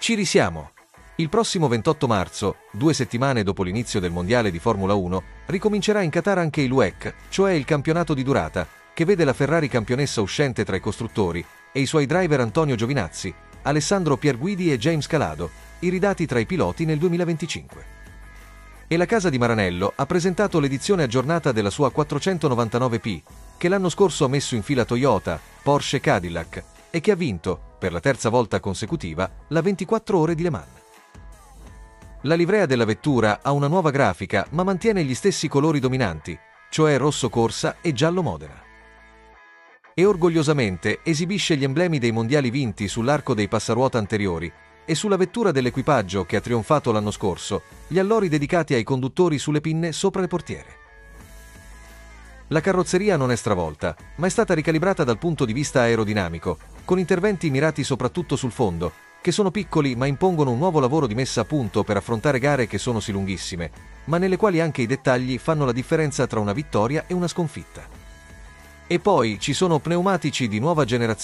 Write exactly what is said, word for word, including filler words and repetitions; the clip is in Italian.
Ci risiamo! Il prossimo ventotto marzo, due settimane dopo l'inizio del Mondiale di Formula uno, ricomincerà in Qatar anche il W E C, cioè il campionato di durata, che vede la Ferrari campionessa uscente tra i costruttori e i suoi driver Antonio Giovinazzi, Alessandro Pierguidi e James Calado, iridati tra i piloti nel duemilaventicinque. E la casa di Maranello ha presentato l'edizione aggiornata della sua quattrocentonovantanove P, che l'anno scorso ha messo in fila Toyota, Porsche e Cadillac, e che ha vinto, per la terza volta consecutiva, la ventiquattro ore di Le Mans. La livrea della vettura ha una nuova grafica ma mantiene gli stessi colori dominanti, cioè rosso corsa e giallo Modena. E orgogliosamente esibisce gli emblemi dei mondiali vinti sull'arco dei passaruota anteriori e sulla vettura dell'equipaggio che ha trionfato l'anno scorso, gli allori dedicati ai conduttori sulle pinne sopra le portiere. La carrozzeria non è stravolta, ma è stata ricalibrata dal punto di vista aerodinamico, con interventi mirati soprattutto sul fondo, che sono piccoli ma impongono un nuovo lavoro di messa a punto per affrontare gare che sono sì lunghissime, ma nelle quali anche i dettagli fanno la differenza tra una vittoria e una sconfitta. E poi ci sono pneumatici di nuova generazione